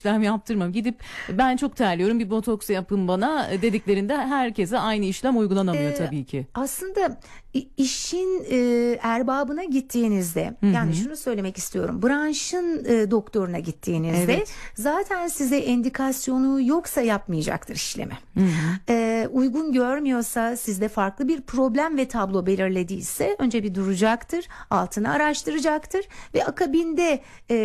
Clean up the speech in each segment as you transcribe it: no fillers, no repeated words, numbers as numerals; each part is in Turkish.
işlem yaptırmam. Gidip ben çok terliyorum, bir botoks yapın bana dediklerinde herkese aynı işlem uygulanamıyor tabii ki. Aslında işin erbabına gittiğinizde, yani şunu söylemek istiyorum, branşın doktoruna gittiğinizde zaten size endikasyonu yoksa yapmayacaktır işlemi. Uygun görmüyorsa, sizde farklı bir problem ve tablo belirlediyse önce bir duracaktır, altını araştıracaktır ve akabinde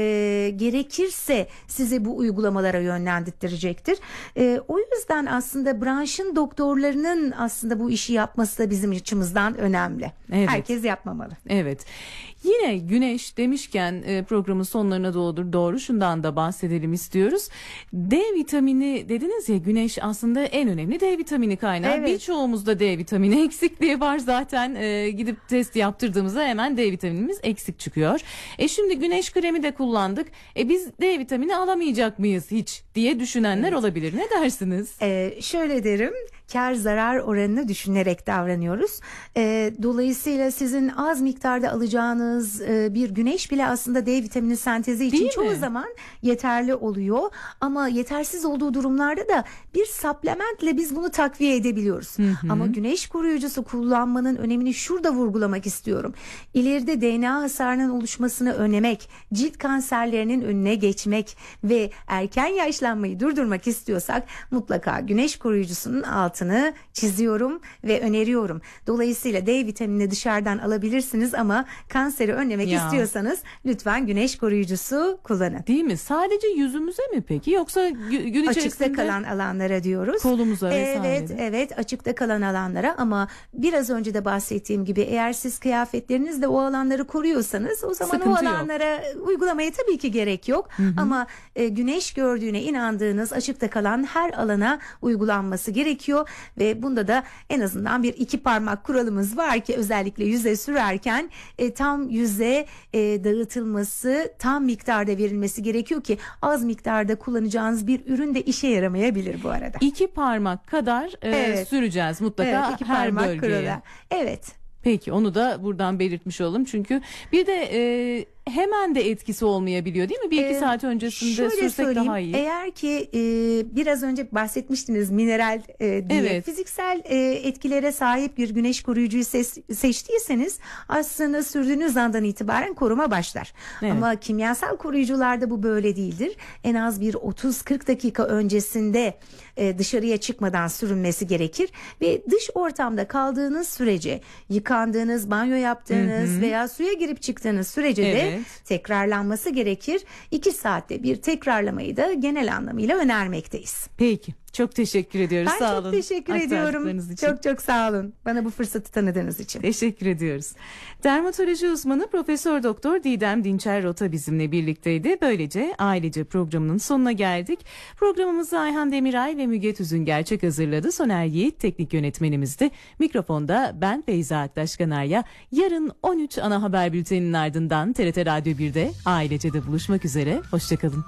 gerekirse size bu uygulamalara yönlendirecektir. O yüzden aslında branşın doktorlarının aslında bu işi yapması da bizim açımızdan önemli. Evet. Herkes yapmamalı. Evet. Yine güneş demişken programın sonlarına doğru şundan da bahsedelim istiyoruz. D vitamini dediniz ya, güneş aslında en önemli D vitamini kaynağı. Evet. Birçoğumuzda D vitamini eksikliği var zaten. Gidip test yaptırdığımızda hemen D vitaminimiz eksik çıkıyor. Şimdi güneş kremi de kullandık. Biz D vitamini alamayacak mıyız hiç diye düşünenler olabilir. Ne dersiniz? Şöyle derim, kar zarar oranını düşünerek davranıyoruz. Dolayısıyla sizin az miktarda alacağınız bir güneş bile aslında D vitamini sentezi için çoğu zaman yeterli oluyor. Ama yetersiz olduğu durumlarda da bir supplementle biz bunu takviye edebiliyoruz. Ama güneş koruyucusu kullanmanın önemini şurada vurgulamak istiyorum. İleride DNA hasarının oluşmasını önlemek, cilt kanserlerinin önüne geçmek ve erken yaşlanmayı durdurmak istiyorsak mutlaka güneş koruyucusunun altını çiziyorum ve öneriyorum. Dolayısıyla D vitaminini dışarıdan alabilirsiniz ama kanseri önlemek istiyorsanız lütfen güneş koruyucusu kullanın. Değil mi? Sadece yüzümüze mi peki, yoksa gün açıkta içerisinde kalan alanlara diyoruz. Kolumuza vesaire. Evet, açıkta kalan alanlara, ama biraz önce de bahsettiğim gibi eğer siz kıyafetlerinizle o alanları koruyorsanız o zaman sıkıntı o alanlara uygulamaya tabii ki gerek yok. Ama güneş gördüğüne inandığınız açıkta kalan her alana uygulanması gerekiyor ve bunda da en azından bir 2 parmak kuralımız var ki özellikle yüze sürerken tam yüze dağıtılması, tam miktarda verilmesi gerekiyor ki az miktarda kullanacağınız bir ürün de işe yaramayabilir bu arada. 2 parmak kadar süreceğiz mutlaka iki her parmak bölgeye. kuralı. Evet. Peki, onu da buradan belirtmiş olalım. Çünkü bir de hemen de etkisi olmayabiliyor değil mi? 1-2 saat öncesinde şöyle sürsek söyleyeyim, daha iyi. eğer ki biraz önce bahsetmiştiniz mineral diye, fiziksel etkilere sahip bir güneş koruyucuyu seçtiyseniz aslında sürdüğünüz andan itibaren koruma başlar. Ama kimyasal koruyucularda bu böyle değildir. En az bir 30-40 dakika öncesinde dışarıya çıkmadan sürünmesi gerekir ve dış ortamda kaldığınız sürece, yıkandığınız, banyo yaptığınız veya suya girip çıktığınız sürece de tekrarlanması gerekir. 2 saatte bir tekrarlamayı da genel anlamıyla önermekteyiz. Peki. Çok teşekkür ediyoruz. Ben sağ olun. çok teşekkür ediyorum. Çok sağ olun. Bana bu fırsatı tanıdığınız için. Teşekkür ediyoruz. Dermatoloji uzmanı Profesör Doktor Didem Dinçer Rota bizimle birlikteydi. Böylece Ailece programının sonuna geldik. Programımızı Ayhan Demiray ve Müge Tüzün Gerçek hazırladı. Soner Yiğit teknik yönetmenimizdi. Mikrofonda ben Feyza Aktaş Kanarya. Yarın 13 ana haber bülteninin ardından TRT Radyo 1'de Ailece'de buluşmak üzere. Hoşçakalın.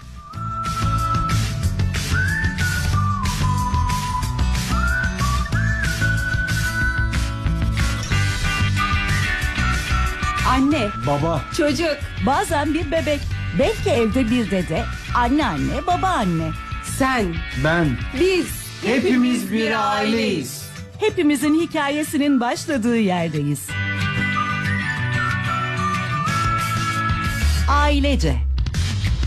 Anne, Baba, çocuk, bazen bir bebek, belki evde bir dede, anneanne, babaanne. Sen, ben, biz, hepimiz bir aileyiz. hepimizin hikayesinin başladığı yerdeyiz. Ailece.